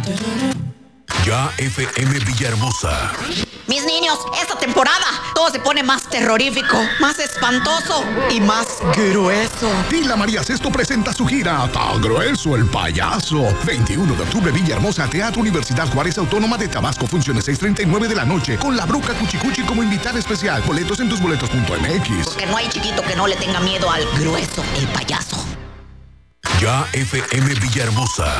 Ya FM Villahermosa. Mis niños, esta temporada todo se pone más terrorífico, más espantoso y más grueso. Tila María Sesto presenta su gira Tan Grueso el Payaso. 21 de octubre, Villahermosa, Teatro Universidad Juárez Autónoma de Tabasco. Funciones 6:39 de la noche. Con la Bruca Cuchicuchi como invitada especial. Boletos en tusboletos.mx. Porque no hay chiquito que no le tenga miedo al grueso el payaso. Ya FM Villahermosa.